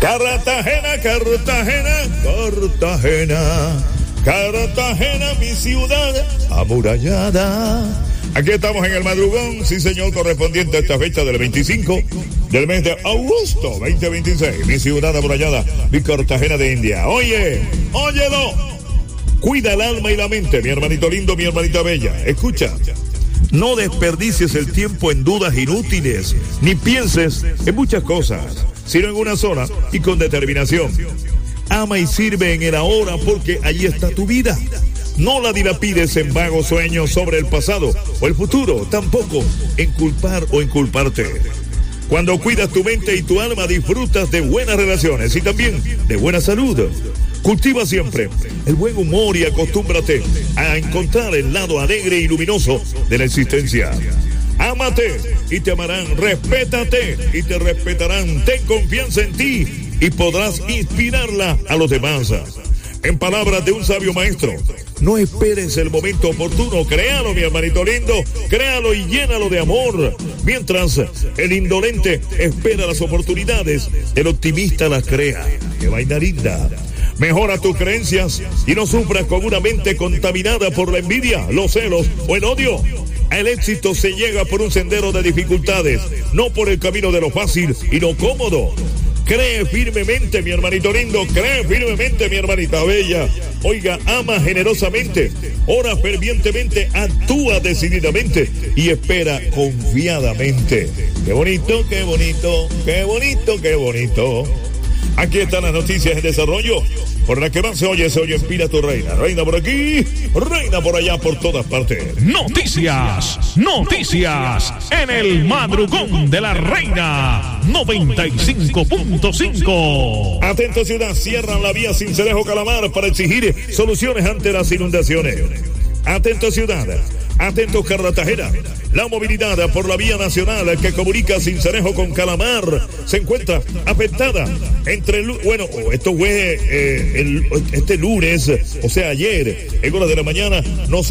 Cartagena, mi ciudad amurallada. Aquí estamos en el madrugón, sí señor, correspondiente a esta fecha del 25 del mes de agosto 2026. Mi ciudad amurallada, mi Cartagena de India. Óyelo. Cuida el alma y la mente, mi hermanito lindo, mi hermanita bella. Escucha. No desperdicies el tiempo en dudas inútiles, ni pienses en muchas cosas, sino en una sola y con determinación. Ama y sirve en el ahora porque allí está tu vida. No la dilapides en vagos sueños sobre el pasado o el futuro, tampoco en culpar o inculparte. Cuando cuidas tu mente y tu alma, disfrutas de buenas relaciones y también de buena salud. Cultiva siempre el buen humor y acostúmbrate a encontrar el lado alegre y luminoso de la existencia. Ámate y te amarán, respétate y te respetarán, ten confianza en ti y podrás inspirarla a los demás. En palabras de un sabio maestro, no esperes el momento oportuno, créalo mi hermanito lindo, créalo y llénalo de amor. Mientras el indolente espera las oportunidades, el optimista las crea. ¡Qué vaina linda! Mejora tus creencias y no sufras con una mente contaminada por la envidia, los celos o el odio. El éxito se llega por un sendero de dificultades, no por el camino de lo fácil y lo cómodo. Cree firmemente, mi hermanito lindo, cree firmemente, mi hermanita bella. Oiga, ama generosamente, ora fervientemente, actúa decididamente y espera confiadamente. Qué bonito, qué bonito, qué bonito, qué bonito. Aquí están las noticias en desarrollo. Por la que más se oye en Pila tu reina. Reina por aquí, reina por allá, por todas partes. Noticias en el madrugón de la reina 95.5. Atento ciudad, cierran la vía Sincelejo Calamar para exigir soluciones ante las inundaciones. Atento ciudad, atento Cartagena. La movilidad por la vía nacional que comunica Sincelejo con Calamar se encuentra afectada esto fue este lunes, o sea ayer, en horas de la mañana, nos